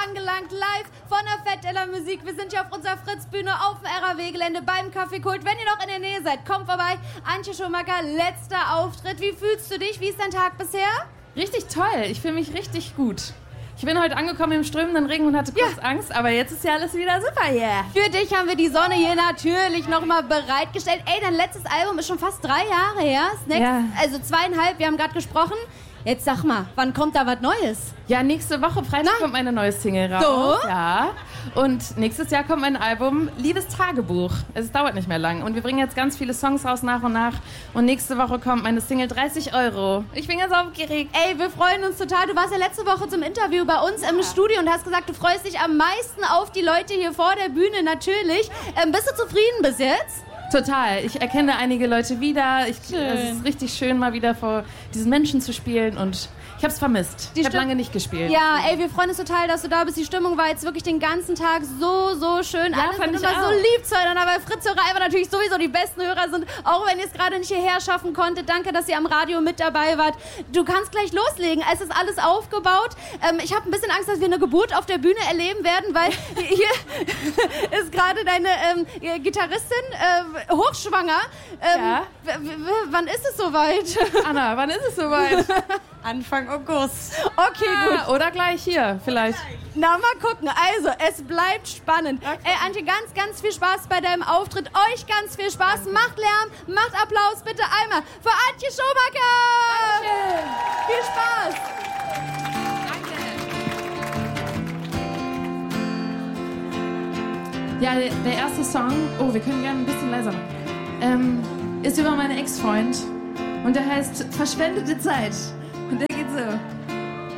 angelangt, live von der Fête de la Musique. Wir sind hier auf unserer Fritz-Bühne auf dem RAW-Gelände beim Café Kult. Wenn ihr noch in der Nähe seid, kommt vorbei. Antje Schumacher, letzter Auftritt. Wie fühlst du dich? Wie ist dein Tag bisher? Richtig toll. Ich fühle mich richtig gut. Ich bin heute angekommen im strömenden Regen und hatte kurz Angst, aber jetzt ist ja alles wieder super hier. Für dich haben wir die Sonne hier natürlich nochmal bereitgestellt. Ey, dein letztes Album ist schon fast 3 Jahre her. Also 2,5, wir haben gerade gesprochen. Jetzt sag mal, wann kommt da was Neues? Ja, nächste Woche Freitag kommt meine neue Single raus. So? Ja. Und nächstes Jahr kommt mein Album Liebestagebuch. Es dauert nicht mehr lang. Und wir bringen jetzt ganz viele Songs raus nach und nach. Und nächste Woche kommt meine Single 30 €. Ich bin ganz aufgeregt. Ey, wir freuen uns total. Du warst ja letzte Woche zum Interview bei uns im Studio und hast gesagt, du freust dich am meisten auf die Leute hier vor der Bühne, natürlich. Bist du zufrieden bis jetzt? Total. Ich erkenne einige Leute wieder. Es ist richtig schön, mal wieder vor diesen Menschen zu spielen und ich hab's vermisst. Ich habe lange nicht gespielt. Ja, ey, wir freuen uns total, dass du da bist. Die Stimmung war jetzt wirklich den ganzen Tag so schön. Ja, alles sind immer so lieb zueinander, weil Fritz-Hörer einfach natürlich sowieso die besten Hörer sind, auch wenn ihr es gerade nicht hierher schaffen konntet. Danke, dass ihr am Radio mit dabei wart. Du kannst gleich loslegen. Es ist alles aufgebaut. Ich habe ein bisschen Angst, dass wir eine Geburt auf der Bühne erleben werden, weil hier ist gerade deine Gitarristin hochschwanger. Wann ist es soweit? Anna, wann ist es soweit? Anfang August. Okay, gut. Oder gleich hier, vielleicht. Na, mal gucken. Also, es bleibt spannend. Ey, Antje, ganz viel Spaß bei deinem Auftritt. Euch ganz viel Spaß. Macht Lärm, macht Applaus bitte einmal für Antje Schumacher. Dankeschön. Viel Spaß. Danke. Ja, der erste Song, wir können gerne ein bisschen leiser machen, ist über meinen Ex-Freund und der heißt Verschwendete Zeit. Und der geht so.